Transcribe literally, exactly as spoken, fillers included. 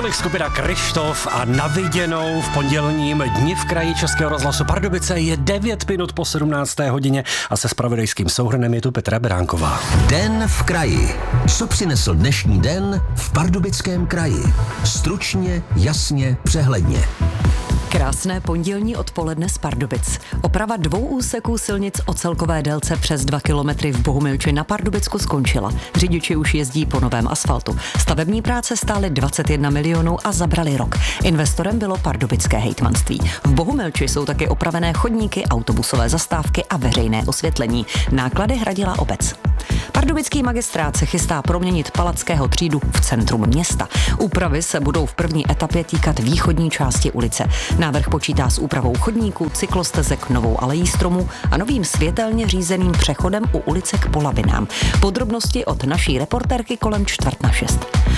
Tolik skupina Kryštof a Na viděnou v pondělním dni v kraji Českého rozhlasu Pardubice je devět minut po sedmnácté hodině a se zpravodajským souhrnem je tu Petra Beránková. Den v kraji. Co přinesl dnešní den v Pardubickém kraji? Stručně, jasně, přehledně. Krásné pondělní odpoledne z Pardubic. Oprava dvou úseků silnic o celkové délce přes dva kilometry v Bohumilči na Pardubicku skončila. Řidiči už jezdí po novém asfaltu. Stavební práce stály dvacet jedna milionů a zabrali rok. Investorem bylo pardubické hejtmanství. V Bohumilči jsou taky opravené chodníky, autobusové zastávky a veřejné osvětlení. Náklady hradila obec. Pardubický magistrát se chystá proměnit Palackého třídu v centrum města. Úpravy se budou v první etapě týkat východní části ulice. Návrh počítá s úpravou chodníků, cyklostezek, novou alejí stromů a novým světelně řízeným přechodem u ulice k Polavinám. Podrobnosti od naší reportérky kolem čtvrt na šest.